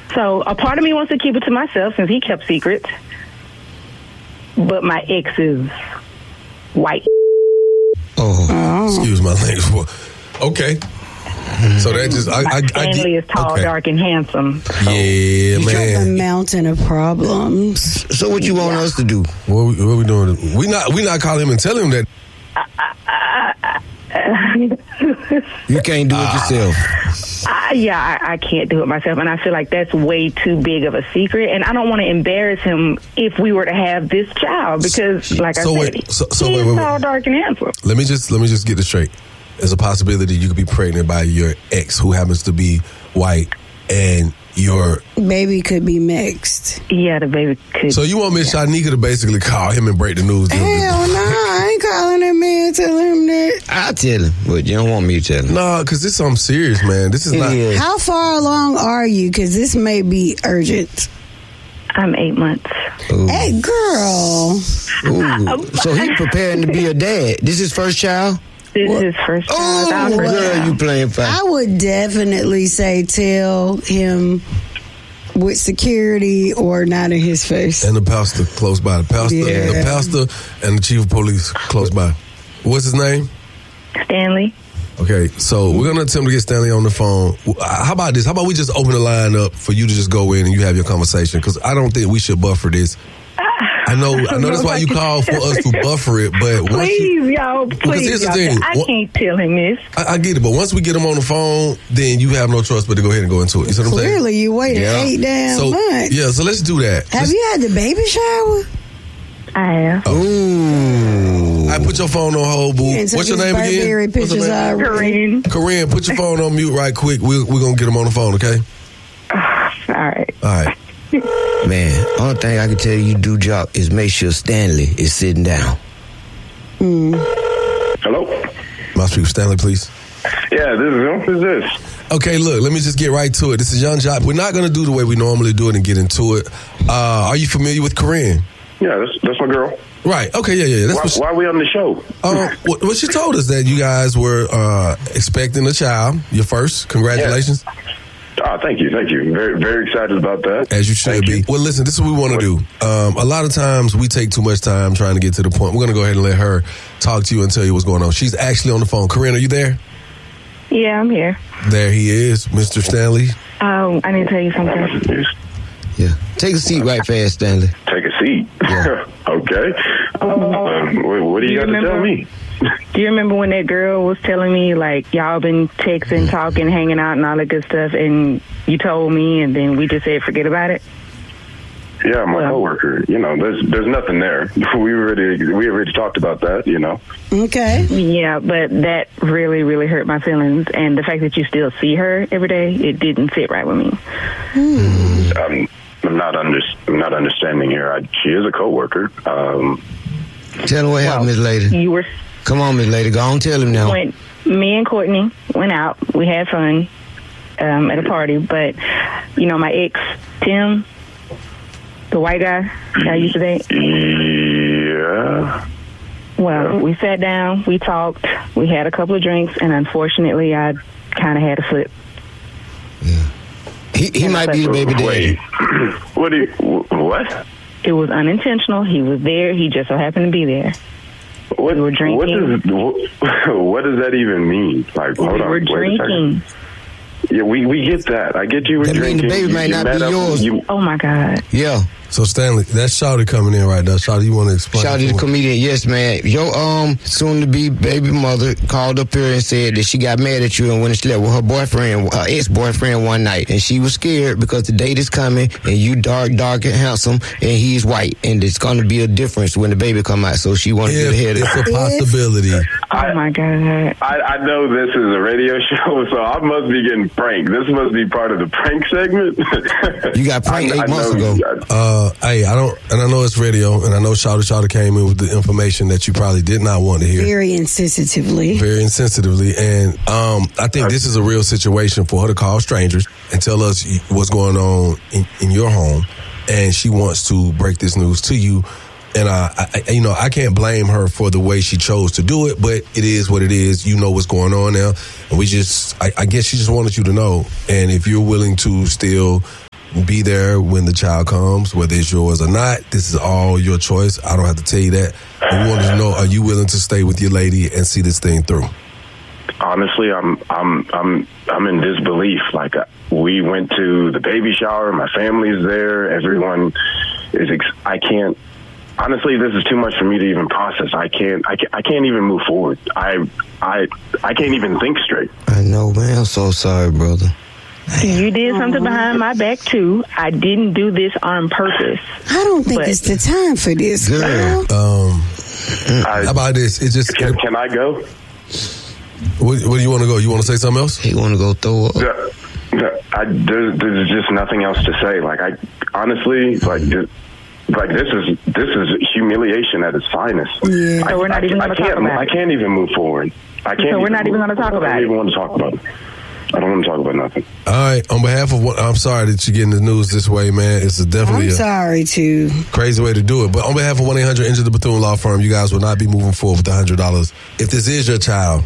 So a part of me wants to keep it to myself since he kept secrets. But my ex is white. Excuse my language. Okay. So that just Stanley is tall, dark, and handsome. So. Yeah, man. A mountain of problems. So what you want us to do? What we doing? We not calling him and telling him that. You can't do it yourself. I can't do it myself, and I feel like that's way too big of a secret, and I don't want to embarrass him if we were to have this child because, like I said, he's tall, dark, and handsome. Let me just get this straight. There's a possibility you could be pregnant by your ex who happens to be white, and your baby could be mixed. Yeah, the baby could. So you want Miss Shanika to basically call him and break the news? Hell no, I ain't calling that man, telling him that. I'll tell him, but you don't want me to tell him. No, because this is something serious, man. This is not. How far along are you? Because this may be urgent. I'm 8 months. Ooh. Hey, girl. Ooh. So he's preparing to be a dad. This is his first child? This is his first child. Oh, girl, you playing fine. I would definitely say tell him with security or not in his face. And the pastor close by. The pastor and the chief of police close by. What's his name? Stanley. Okay, so we're going to attempt to get Stanley on the phone. How about this? How about we just open the line up for you to just go in and you have your conversation? Because I don't think we should buffer this. I know that's why you called for us to buffer it, but please, y'all, here's the thing. I can't tell him this. I get it, but once we get him on the phone, then you have no choice but to go ahead and go into it. You see what I'm saying? Clearly, you waited 8 damn months. Yeah, so let's do that. Have you had the baby shower? I have. Ooh. I put your phone on hold, boo. What's your name again? Corinne. Corinne, put your phone on mute right quick. We're going to get him on the phone, okay? All right. Man, only thing I can tell you do, Jock, is make sure Stanley is sitting down. Hello? My speak with Stanley, please. Yeah, this is him. Who's this? Okay, look, let me just get right to it. This is Young Jock. We're not going to do the way we normally do it and get into it. Are you familiar with Corinne? Yeah, that's my girl. Right. Okay, yeah. Why are we on the show? Well, she told us that you guys were expecting a child, your first. Congratulations. Yeah. Thank you. Very, very excited about that. As you should be. Well, listen, this is what we want to do. A lot of times we take too much time trying to get to the point. We're going to go ahead and let her talk to you and tell you what's going on. She's actually on the phone. Corinne, are you there? Yeah, I'm here. There he is, Mr. Stanley. I need to tell you something. Yeah. Take a seat right fast, Stanley. Take a seat? Yeah. Okay. What do you got to tell me? Do you remember when that girl was telling me, like, y'all been texting, talking, hanging out, and all that good stuff, and you told me, and then we just said forget about it? Yeah, my coworker. You know, there's nothing there. We already talked about that. You know. Okay. Yeah, but that really, really hurt my feelings, and the fact that you still see her every day, it didn't sit right with me. I'm not understanding here. She is a coworker. Tell her what happened, Miss Lady. Come on, Miss Lady. Go on, tell him now. When me and Courtney went out, we had fun at a party, but my ex Tim, the white guy I used to date. Yeah. Well, we sat down, we talked, we had a couple of drinks, and unfortunately, I kind of had a slip. Yeah. He might be the baby daddy. What? It was unintentional. He was there. He just so happened to be there. What, we were drinking. What does that even mean? Like, hold on. We were drinking. Yeah, we get that. I get you were drinking. The baby might not be yours. Oh, my God. Yeah. So, Stanley, that's Shawty coming in right now. Shawty, you want to explain? Shawty, the comedian. Yes, man. Your soon-to-be baby mother called up here and said that she got mad at you and went and slept with her boyfriend, her ex-boyfriend one night. And she was scared because the date is coming and you dark and handsome and he's white. And it's going to be a difference when the baby come out. So she wanted to get ahead of it. It's a possibility. Oh, my God. I know this is a radio show, so I must be getting pranked. This must be part of the prank segment. You got pranked 8 months ago. Hey, I know it's radio, and I know Shawty came in with the information that you probably did not want to hear. Very insensitively. And I think this is a real situation for her to call strangers and tell us what's going on in your home, and she wants to break this news to you. And I can't blame her for the way she chose to do it, but it is what it is. You know what's going on now, and I guess she just wanted you to know. And if you're willing to still be there when the child comes, whether it's yours or not. This is all your choice. I don't have to tell you that. But we wanted to know, are you willing to stay with your lady and see this thing through? Honestly, I'm in disbelief. Like, we went to the baby shower. My family's there. Everyone is. I can't. Honestly, this is too much for me to even process. I can't even move forward. I can't even think straight. I know, man. I'm so sorry, brother. You did something behind my back, too. I didn't do this on purpose. I don't think it's the time for this, girl. How about this? It just Can I go? Where do you want to go? You want to say something else? He want to go throw up. There's just nothing else to say. Like, I honestly, this is humiliation at its finest. Yeah. So we're not even going to talk about it. I can't even move forward. So we're not even going to talk about it. I don't even want to talk about it. I don't want to talk about nothing. All right. On behalf of I'm sorry that you're getting the news this way, man. It's definitely sorry too. Crazy way to do it. But on behalf of 1-800 Injure the Bethune Law Firm, you guys will not be moving forward with the $100. If this is your child,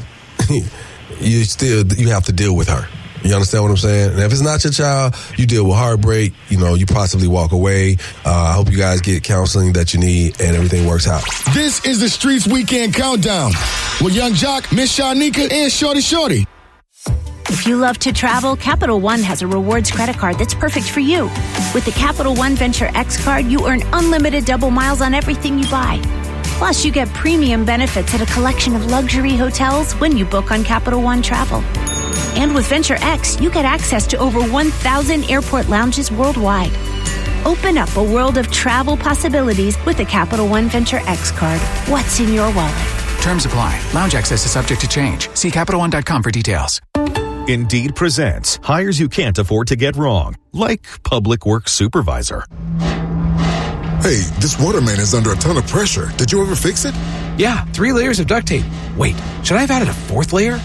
you have to deal with her. You understand what I'm saying? And if it's not your child, you deal with heartbreak. You possibly walk away. I hope you guys get counseling that you need and everything works out. This is the Streets Weekend Countdown with Young Jock, Miss Shanika, and Shorty. If you love to travel, Capital One has a rewards credit card that's perfect for you. With the Capital One Venture X card, you earn unlimited double miles on everything you buy. Plus, you get premium benefits at a collection of luxury hotels when you book on Capital One Travel. And with Venture X, you get access to over 1,000 airport lounges worldwide. Open up a world of travel possibilities with the Capital One Venture X card. What's in your wallet? Terms apply. Lounge access is subject to change. See CapitalOne.com for details. Indeed presents hires you can't afford to get wrong, like public works supervisor. Hey, this waterman is under a ton of pressure. Did you ever fix it? Yeah, 3 layers of duct tape. Wait, should I have added a 4th layer?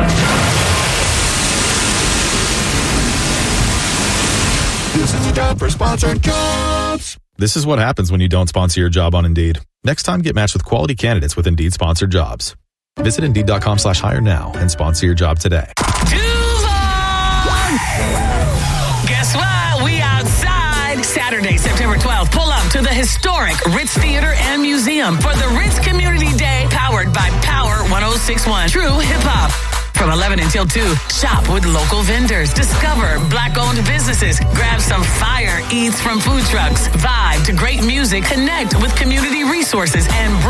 This is a job for sponsored jobs. This is what happens when you don't sponsor your job on Indeed. Next time, get matched with quality candidates with Indeed sponsored jobs. Visit Indeed.com/hire now and sponsor your job today. Duval! Guess what? We outside. Saturday, September 12th. Pull up to the historic Ritz Theater and Museum for the Ritz Community Day, powered by Power 106.1 True Hip Hop. From 11 until 2, shop with local vendors, discover Black-owned businesses, grab some fire eats from food trucks, vibe to great music, connect with community resources, and